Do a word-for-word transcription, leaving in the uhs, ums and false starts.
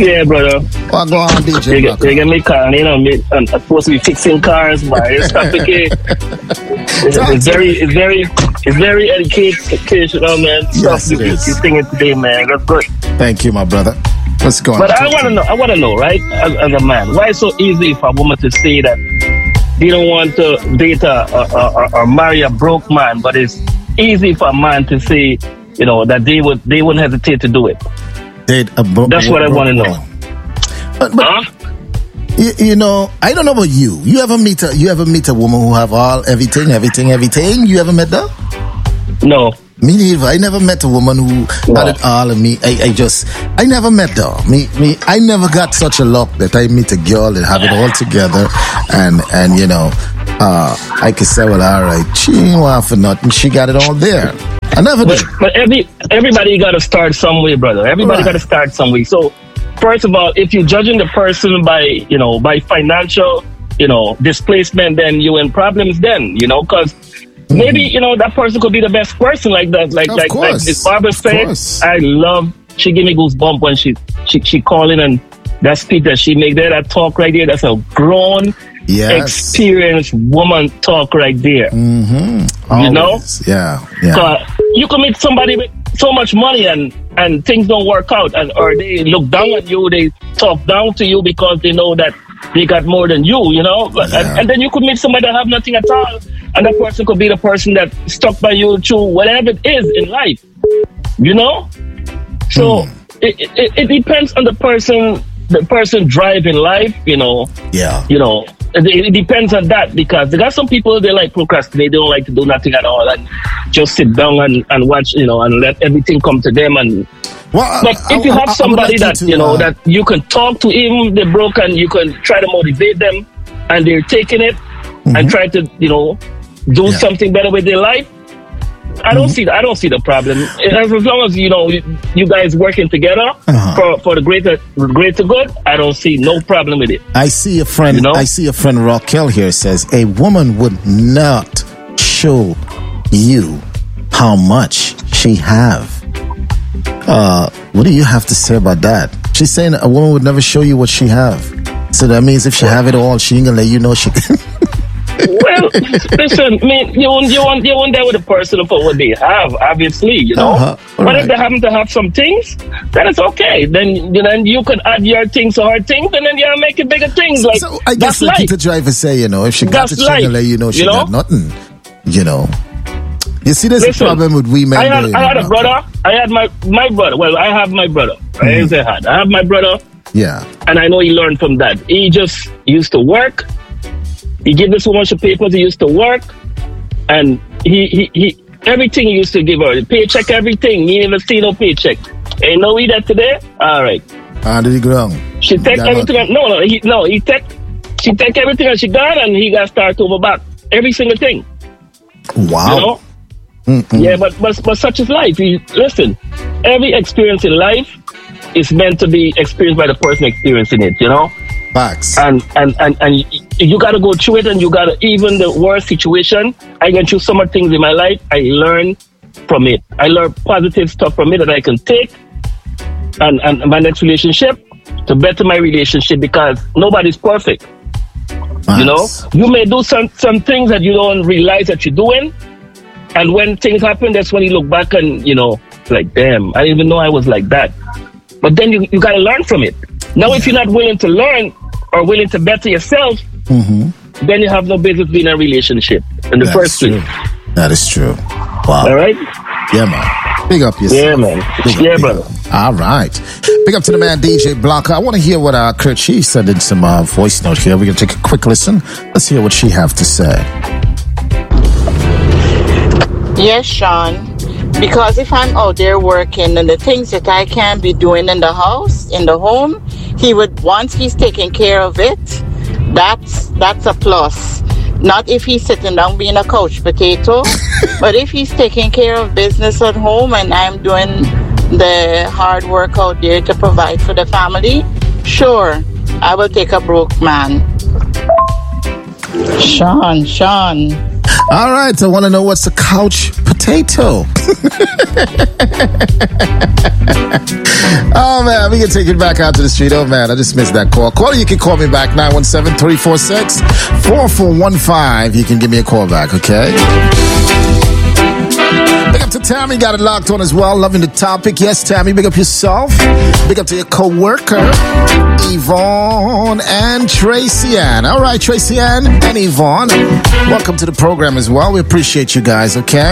Yeah, brother. Well, go on, D J. You get, you get me car, you know, me, I'm supposed to be fixing cars, but it's complicated. It's, it's very, it's very, it's very educational, man. Yes, Stuff it you, is. you sing it today, man. That's good. Thank you, my brother. Let's go on. But I want to know, I want to know, right, as, as a man, why it's so easy for a woman to say that they don't want to date a, a, a, or marry a broke man, but it's easy for a man to say, you know, that they would they wouldn't hesitate to do it. Date a bro- That's what I want to know. But, but Huh? you, you know, I don't know about you. You ever meet a you ever meet a woman who have all everything, everything, everything? You ever met that? No. Me neither. I never met a woman who No. had it all, and me, I, I just, I never met her. Me, me, I never got such a luck that I meet a girl that have it all together, and and you know, uh, I could say, well, all right, she ain't want for nothing. She got it all there. I never But, did. but every everybody got to start some way, brother. Everybody Right. got to start some way. So, first of all, if you're judging the person by, you know, by financial, you know, displacement, then you in problems. Then, you know, because maybe, you know, that person could be the best person, like that, like Of like like course. Miss Barbara Of said. course. I love. She gave me goosebumps when she she she called in, and that speech that she made there, that talk right there. That's a grown, Yes. experienced woman talk right there. Mm-hmm. You know? Always. Yeah. Yeah. Uh, you can meet somebody with so much money and, and things don't work out, and or they look down at you, they talk down to you because they know that they got more than you, you know? But- Yeah. And, and then you could meet somebody that have nothing at all, and that person could be the person that stuck by you through whatever it is in life, you know? So it, it, it depends on the person, the person driving life, you know? Yeah. You know, it, it depends on that, because there are some people, they like procrastinate, they don't like to do nothing at all and just sit down and, and watch, you know, and let everything come to them. And Well, but I- if you I- I have would somebody like that, to, you know, uh, that you can talk to, even the broken, you can try to motivate them and they're taking it and try to, you know, do Yeah. something better with their life. I don't see. I don't see the problem. As, as long as you know you, you guys working together Uh-huh. for, for the greater greater good, I don't see no problem with it. I see a friend. You know? I see a friend. Raquel here says a woman would not show you how much she have. Uh, what do you have to say about that? She's saying a woman would never show you what she have. So that means if she have it all, she ain't gonna let you know she. Well, listen, I mean, you won't, you won't, you won't there with a person for what they have, obviously, you know. Uh-huh. But Right. if they happen to have some things, then it's okay. Then you know, you can add your things to her things, and then you're making bigger things. Like So I guess that's like life. the driver say, you know, if she got That's it, she gonna life, let you know she you know? got nothing. You know. You see, there's Listen, a problem with women. I had, doing I had it, a brother. I had my my brother. Well, I have my brother. I didn't say had. I have my brother, Yeah. and I know he learned from that. He just used to work. He gave this woman some papers. He used to work, and he he, he everything he used to give her, the paycheck, everything. He never see no paycheck. Ain't no we that today. All right, How did he go wrong? she take Got everything. nothing. No, no, he no, he take she take everything and she got, and he got start over back every single thing. Wow. You know. Yeah, but, but but such is life. You, listen, every experience in life is meant to be experienced by the person experiencing it. You know. Facts. and and and, and you got to go through it, and you got to, even the worst situation, I went through so much things in my life. I learned from it. I learned positive stuff from it that I can take and and my next relationship to better my relationship, because nobody's perfect. You know, Facts. you may do some some things that you don't realize that you're doing, and when things happen, that's when you look back and, you know, like, damn, I didn't even know I was like that. But then you, you got to learn from it. Now, if you're not willing to learn or willing to better yourself, then you have no business being in a relationship in the That's first true. place. That is true. Wow. All right? Yeah, man. Big up yourself. Yeah, man. Big up, Yeah, big brother. up. All right. Big up to the man, D J Blocker. I want to hear what uh, Kurt She said in some uh, voice note here. We're going to take a quick listen. Let's hear what she have to say. Yes, Sean. Because if I'm out there working and the things that I can be doing in the house, in the home, he would, once he's taking care of it, that's that's a plus. Not if he's sitting down being a couch potato, but if he's taking care of business at home and I'm doing the hard work out there to provide for the family, sure, I will take a broke man. Sean, Sean. All right, I want to know what's a couch potato. Oh, man, we can take it back out to the street. Oh, man, I just missed that call. Caller, you can call me back, nine one seven, three four six, four four one five. You can give me a call back, okay? Big up to Tammy, got it locked on as well. Loving the topic. Yes, Tammy, big up yourself. Big up to your co-worker, Yvonne and Tracy Ann. All right, Tracy Ann and Yvonne, welcome to the program as well. We appreciate you guys, okay?